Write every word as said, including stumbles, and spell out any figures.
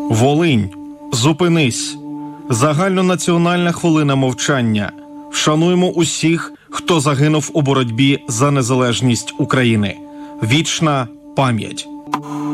Волинь, зупинись. Загальнонаціональна хвилина мовчання. Вшануємо усіх, хто загинув у боротьбі за незалежність України. Вічна пам'ять.